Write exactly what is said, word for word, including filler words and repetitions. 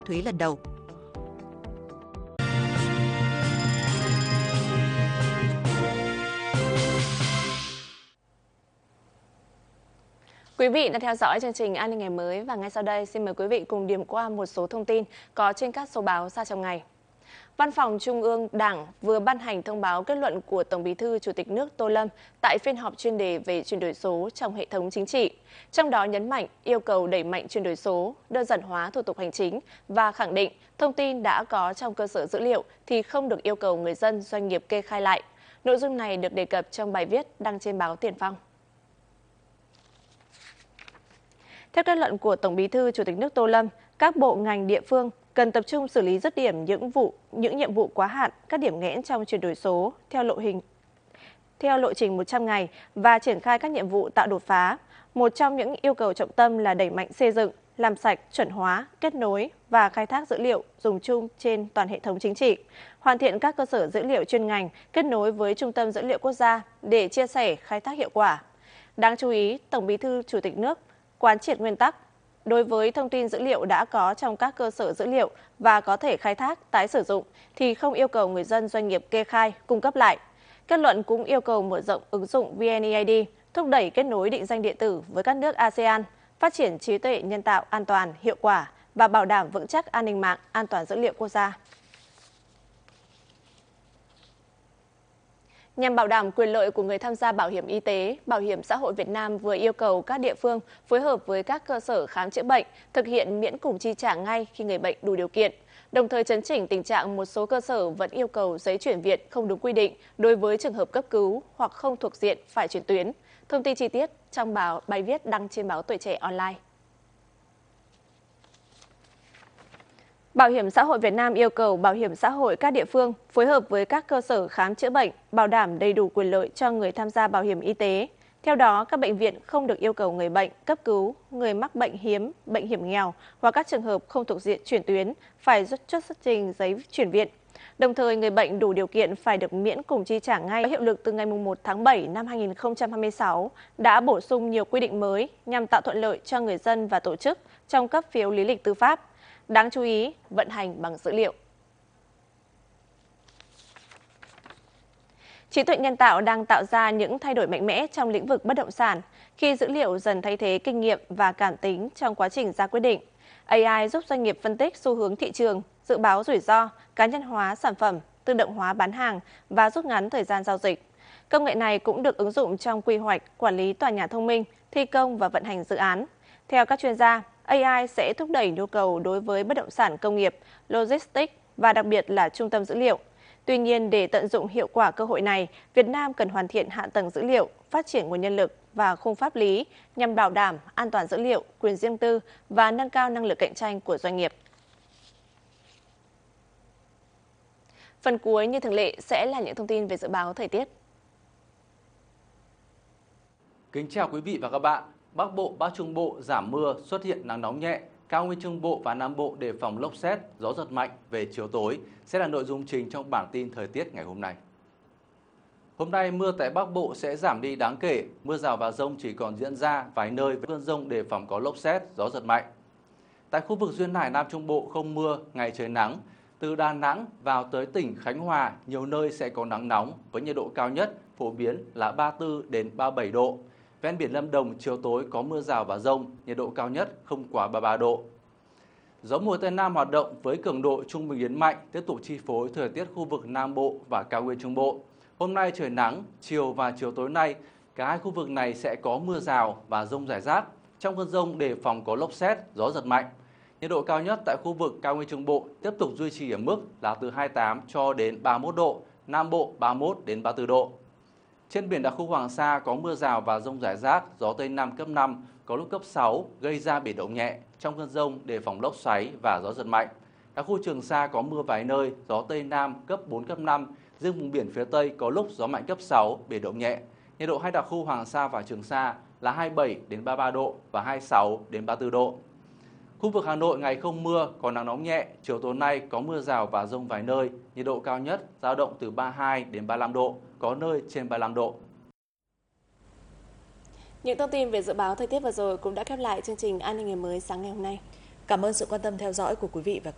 thuế lần đầu. Quý vị đang theo dõi chương trình An ninh ngày mới và ngay sau đây xin mời quý vị cùng điểm qua một số thông tin có trên các số báo ra trong ngày. Văn phòng Trung ương Đảng vừa ban hành thông báo kết luận của Tổng Bí thư Chủ tịch nước Tô Lâm tại phiên họp chuyên đề về chuyển đổi số trong hệ thống chính trị. Trong đó nhấn mạnh yêu cầu đẩy mạnh chuyển đổi số, đơn giản hóa thủ tục hành chính và khẳng định thông tin đã có trong cơ sở dữ liệu thì không được yêu cầu người dân doanh nghiệp kê khai lại. Nội dung này được đề cập trong bài viết đăng trên báo Tiền Phong. Theo kết luận của Tổng Bí thư Chủ tịch nước Tô Lâm, các bộ ngành địa phương cần tập trung xử lý dứt điểm những vụ những nhiệm vụ quá hạn, các điểm nghẽn trong chuyển đổi số theo lộ hình theo lộ trình một trăm ngày và triển khai các nhiệm vụ tạo đột phá. Một trong những yêu cầu trọng tâm là đẩy mạnh xây dựng, làm sạch, chuẩn hóa, kết nối và khai thác dữ liệu dùng chung trên toàn hệ thống chính trị, hoàn thiện các cơ sở dữ liệu chuyên ngành kết nối với Trung tâm Dữ liệu Quốc gia để chia sẻ, khai thác hiệu quả. Đáng chú ý, Tổng Bí thư Chủ tịch nước quán triệt nguyên tắc đối với thông tin dữ liệu đã có trong các cơ sở dữ liệu và có thể khai thác, tái sử dụng thì không yêu cầu người dân doanh nghiệp kê khai, cung cấp lại. Kết luận cũng yêu cầu mở rộng ứng dụng vê en e i đê, thúc đẩy kết nối định danh điện tử với các nước a sê an, phát triển trí tuệ nhân tạo an toàn, hiệu quả và bảo đảm vững chắc an ninh mạng, an toàn dữ liệu quốc gia. Nhằm bảo đảm quyền lợi của người tham gia bảo hiểm y tế, Bảo hiểm xã hội Việt Nam vừa yêu cầu các địa phương phối hợp với các cơ sở khám chữa bệnh thực hiện miễn cùng chi trả ngay khi người bệnh đủ điều kiện, đồng thời chấn chỉnh tình trạng một số cơ sở vẫn yêu cầu giấy chuyển viện không đúng quy định đối với trường hợp cấp cứu hoặc không thuộc diện phải chuyển tuyến. Thông tin chi tiết trong báo bài viết đăng trên báo Tuổi Trẻ Online. Bảo hiểm xã hội Việt Nam yêu cầu Bảo hiểm xã hội các địa phương phối hợp với các cơ sở khám chữa bệnh, bảo đảm đầy đủ quyền lợi cho người tham gia bảo hiểm y tế. Theo đó, các bệnh viện không được yêu cầu người bệnh, cấp cứu, người mắc bệnh hiếm, bệnh hiểm nghèo hoặc các trường hợp không thuộc diện chuyển tuyến phải xuất trình giấy chuyển viện. Đồng thời, người bệnh đủ điều kiện phải được miễn cùng chi trả ngay. Hiệu lực từ ngày mùng một tháng bảy năm hai nghìn không trăm hai mươi sáu đã bổ sung nhiều quy định mới nhằm tạo thuận lợi cho người dân và tổ chức trong cấp phiếu lý lịch tư pháp. Đáng chú ý, vận hành bằng dữ liệu. Trí tuệ nhân tạo đang tạo ra những thay đổi mạnh mẽ trong lĩnh vực bất động sản khi dữ liệu dần thay thế kinh nghiệm và cảm tính trong quá trình ra quyết định. a i giúp doanh nghiệp phân tích xu hướng thị trường, dự báo rủi ro, cá nhân hóa sản phẩm, tự động hóa bán hàng và rút ngắn thời gian giao dịch. Công nghệ này cũng được ứng dụng trong quy hoạch, quản lý tòa nhà thông minh, thi công và vận hành dự án. Theo các chuyên gia, a i sẽ thúc đẩy nhu cầu đối với bất động sản công nghiệp, logistics và đặc biệt là trung tâm dữ liệu. Tuy nhiên, để tận dụng hiệu quả cơ hội này, Việt Nam cần hoàn thiện hạ tầng dữ liệu, phát triển nguồn nhân lực và khung pháp lý nhằm bảo đảm an toàn dữ liệu, quyền riêng tư và nâng cao năng lực cạnh tranh của doanh nghiệp. Phần cuối như thường lệ sẽ là những thông tin về dự báo thời tiết. Kính chào quý vị và các bạn. Bắc Bộ, Bắc Trung Bộ giảm mưa, xuất hiện nắng nóng nhẹ. Cao nguyên Trung Bộ và Nam Bộ đề phòng lốc sét, gió giật mạnh về chiều tối sẽ là nội dung chính trong bản tin thời tiết ngày hôm nay. Hôm nay mưa tại Bắc Bộ sẽ giảm đi đáng kể, mưa rào và dông chỉ còn diễn ra vài nơi với cơn dông đề phòng có lốc sét, gió giật mạnh. Tại khu vực duyên hải Nam Trung Bộ không mưa, ngày trời nắng. Từ Đà Nẵng vào tới tỉnh Khánh Hòa, nhiều nơi sẽ có nắng nóng với nhiệt độ cao nhất phổ biến là ba mươi tư đến ba mươi bảy độ. Ven biển Lâm Đồng chiều tối có mưa rào và dông, nhiệt độ cao nhất không quá ba mươi ba độ. Gió mùa Tây Nam hoạt động với cường độ trung bình đến mạnh tiếp tục chi phối thời tiết khu vực Nam Bộ và cao nguyên Trung Bộ. Hôm nay trời nắng, chiều và chiều tối nay cả hai khu vực này sẽ có mưa rào và dông rải rác. Trong cơn dông đề phòng có lốc sét, gió giật mạnh. Nhiệt độ cao nhất tại khu vực cao nguyên Trung Bộ tiếp tục duy trì ở mức là từ hai mươi tám cho đến ba mươi mốt độ, Nam Bộ ba mươi mốt đến ba mươi tư độ. Trên biển đặc khu Hoàng Sa có mưa rào và dông rải rác, gió Tây Nam cấp năm, có lúc cấp sáu, gây ra biển động nhẹ. Trong cơn dông đề phòng lốc xoáy và gió giật mạnh. Đặc khu Trường Sa có mưa vài nơi, gió Tây Nam cấp bốn, cấp năm. Riêng vùng biển phía Tây có lúc gió mạnh cấp sáu, biển động nhẹ. Nhiệt độ hai đặc khu Hoàng Sa và Trường Sa là hai mươi bảy đến ba mươi ba độ và hai mươi sáu đến ba mươi tư độ. Khu vực Hà Nội ngày không mưa, có nắng nóng nhẹ, chiều tối nay có mưa rào và dông vài nơi, nhiệt độ cao nhất dao động từ ba mươi hai đến ba mươi lăm độ, có nơi trên ba mươi lăm độ. Những thông tin về dự báo thời tiết vừa rồi cũng đã khép lại chương trình An ninh ngày mới sáng ngày hôm nay. Cảm ơn sự quan tâm theo dõi của quý vị và các bạn.